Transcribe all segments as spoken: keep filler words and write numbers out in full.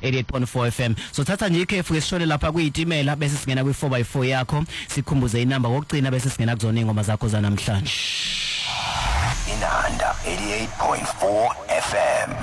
eighty-eight point four F M. So thatha nje ikhefu ke sishone lapha kuyitimela bese singena kwi four by four yakho sikhumbuze inamba kokugcina bese singena kuzona ingoma zakho zanamhlanje. Inanda eighty-eight point four F M.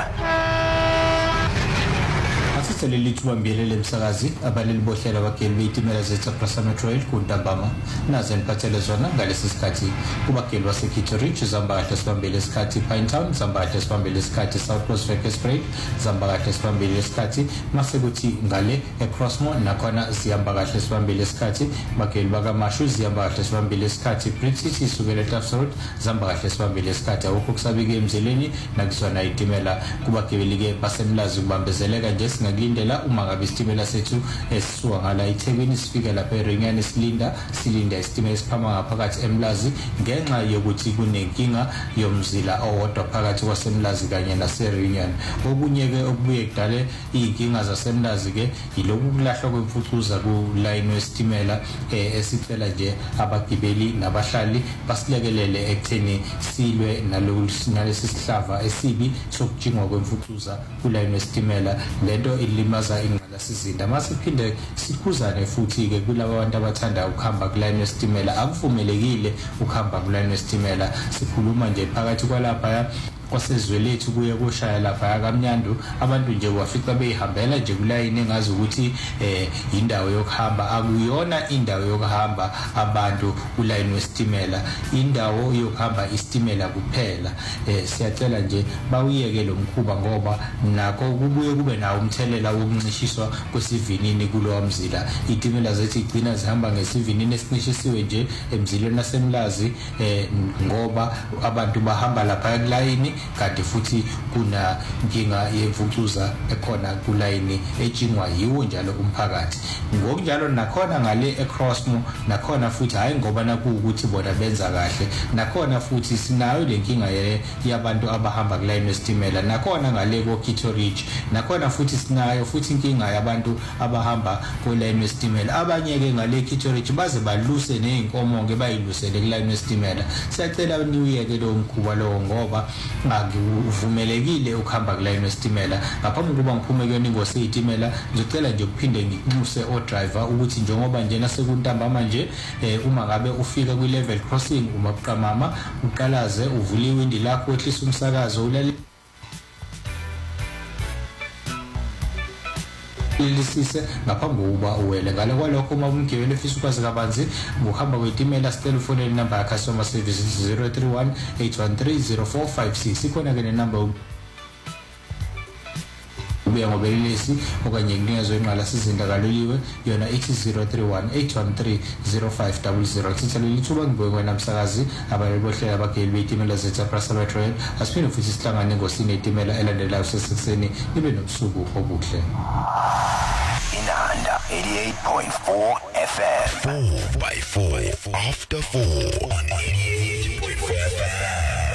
Asitheleli thubambele lemsakazi abaleli bohlela abageli beyitimela zethu Prasa Metro Rail kuNtambama naze niphathele zona ngalesi sikhathi kubageli baseKitteridge zamba kahle sibambele isikhathi Pinetown zamba kahle sibambele isikhathi South Coast Vegas Break zamba kahle sibambele isikhathi mase kuthi ngale eCrossmore nakhona siyamba kahle sibambele isikhathi bageli bakaMashu ziyamba kahle sibambele isikhathi British isukela eTaft Road zamba kahle sibambele isikhathi awukho kusabike emzeleni nakuzona itimela kubageli ke basemlazi kubambezeleka nje ngilindela uma ngabe isitimela sethu esisuka ngala eThekwini sifika lapha eRingani silinda silinda isitimela siphama ngaphakathi eMlazi ngenxa yokuthi kunenkinga yomzila owodwa phakathi kwaseMlazi kanye naseRingani. Okunye ke okubuye kudale inkinga zaseMlazi ke yiloku kulahlwa kwemfucuza ku line wesitimela esicela nje abagibeli nabahlali basilekelele ekutheni silwe nalesi sihlava esibi sokujingwa kwemfucuza ku line wesitimela lento ilimaza ingqala sizinda masiphinde sikhuzane futhi ke kulabo bantu abathanda ukuhamba ku line wesitimela akuvumelekile ukuhamba ku line wesitimela sikhuluma nje phakathi kwalapha kwasezwe lethu kuye koshaya lapha kaMnyandu abantu nje wafica behambela nje kulayini engazi ukuthi eh indawo yokuhamba akuyona indawo yokuhamba abantu kulayini wesitimela indawo yokuhamba isitimela kuphela. Eh siyacela nje bawuyeke lo mkhuba ngoba nako kubuye kube nawo umthelela wokuncishiswa kwesivinini kulowa mzila. Itimela zethu igcina zihamba ngesivinini esincishisiwe nje emzilweni nasemlazi eh ngoba abantu bahamba lapha kulayini kanti futhi kuna inkinga yemfucuza ekhona kulayini ejingwa yiwo njalo umphakathi. Ngokunjalo nakhona ngale eCrossmore nakhona futhi hayi ngoba nakuukuthi bona benza kahle nakhona futhi sinayo lenkinga yabantu abahamba kulayini wesitimela nakhona ngale koKitteridge nakhona futhi sinayo futhi inkinga yabantu abahamba kulayini wesitimela abanye ke ngale Kitteridge baze baluse nezinkomo ke bayilusele kulayini wesitimela. Siyacela niwuyeke lo mkhuba lo ngoba akuvumelekile ukuhamba kulayini wesitimela. Ngaphambi kokuba ngiphume kuyona ingozi yezitimela ngicela nje ukuphinde nginxuse o driver ukuthi njengoba njena sekuntambama nje uma ngabe ufika kwi level crossing uma uqamama uqalaze uvule iwindi lakho wehlisa umsakazo ulale lisise ngaphambi kokuba uwele ngale kwalokho uma umgibeli efisa ukwazi kabanzi ngokuhamba kwetimela sicela ufone inamba ya customer service zero three one eight one three zero four five six ikhona ke nenamba ubuya ngobelelesi okanye nginikezwe inqala sizinda kaloliwe yona ithi zero three one eight one three zero five zero zero. Sithele lithuba ngibeke wena msakazi abalebohlela abageli betimela zethu Prasa Metro Rail asiphinde futhi sihlangane ngosini etimela elandelayo sekuseni nibe nobusuku obuhle. Inanda eighty-eight point four F M. four by four after four on eighty-eight point four F M.